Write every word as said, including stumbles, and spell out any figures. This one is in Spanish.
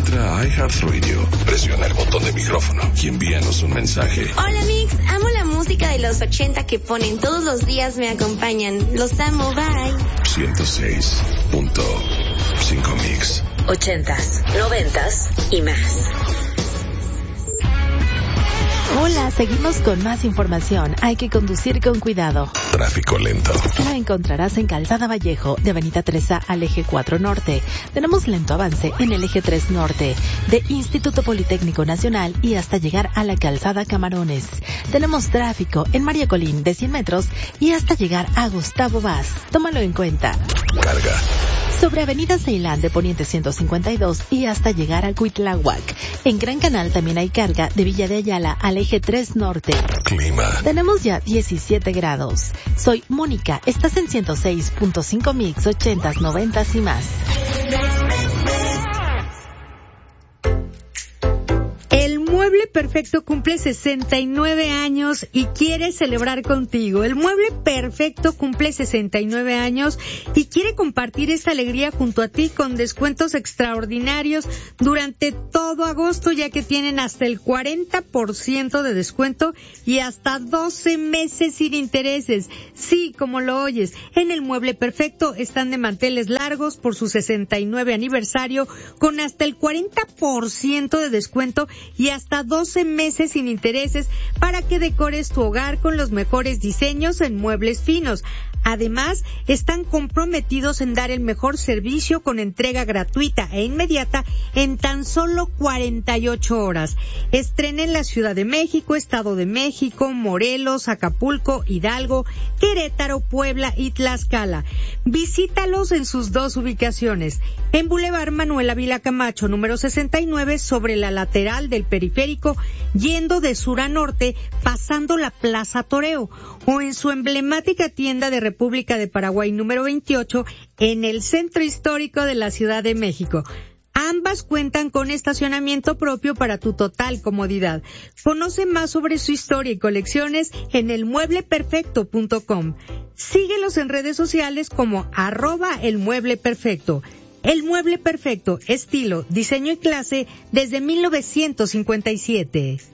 Entra a iHeartRadio, presiona el botón de micrófono y envíanos un mensaje. Hola Mix, amo la música de los ochenta que ponen todos los días, me acompañan. Los amo, bye. ciento seis punto cinco Mix. Ochentas, noventas y más. Hola, seguimos con más información. Hay que conducir con cuidado. Tráfico lento. La encontrarás en Calzada Vallejo, de Avenida tres A al Eje cuatro Norte. Tenemos lento avance en el Eje tres Norte, de Instituto Politécnico Nacional y hasta llegar a la Calzada Camarones. Tenemos tráfico en María Colín de cien metros y hasta llegar a Gustavo Vaz. Tómalo en cuenta. Carga. Sobre Avenida Ceilán de Poniente ciento cincuenta y dos y hasta llegar a Cuitláhuac. En Gran Canal también hay carga de Villa de Ayala al Eje tres Norte. Clima. Tenemos ya diecisiete grados. Soy Mónica, estás en ciento seis punto cinco Mix, ochentas, noventas y más. El Mueble Perfecto cumple sesenta y nueve años y quiere celebrar contigo. El Mueble Perfecto cumple sesenta y nueve años y quiere compartir esta alegría junto a ti con descuentos extraordinarios durante todo agosto, ya que tienen hasta el cuarenta por ciento de descuento y hasta doce meses sin intereses. Sí, como lo oyes, en el Mueble Perfecto están de manteles largos por su sesenta y nueve aniversario con hasta el cuarenta por ciento de descuento y hasta doce meses sin intereses para que decores tu hogar con los mejores diseños en muebles finos. Además, están comprometidos en dar el mejor servicio con entrega gratuita e inmediata en tan solo cuarenta y ocho horas. Estrena en la Ciudad de México, Estado de México, Morelos, Acapulco, Hidalgo, Querétaro, Puebla y Tlaxcala. Visítalos en sus dos ubicaciones. En Boulevard Manuel Ávila Camacho, número sesenta y nueve, sobre la lateral del periférico, yendo de sur a norte, pasando la Plaza Toreo, o en su emblemática tienda de República de Paraguay número veintiocho, en el centro histórico de la Ciudad de México. Ambas cuentan con estacionamiento propio para tu total comodidad. Conoce más sobre su historia y colecciones en el mueble perfecto punto com. Síguelos en redes sociales como arroba el mueble perfecto. El Mueble Perfecto, estilo, diseño y clase desde mil novecientos cincuenta y siete.